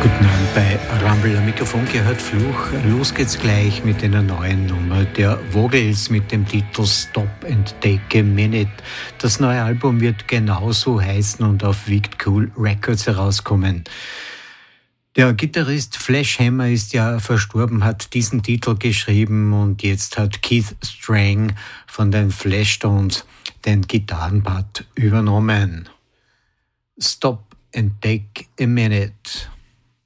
Guten Abend bei Rumble. Am Mikrofon gehört Fluch. Los geht's gleich mit einer neuen Nummer der Vogels mit dem Titel Stop and Take a Minute. Das neue Album wird genauso heißen und auf Wicked Cool Records herauskommen. Der Gitarrist Flash Hammer ist ja verstorben, hat diesen Titel geschrieben und jetzt hat Keith Strang von den Flashstones den Gitarrenpart übernommen. Stop and Take a Minute.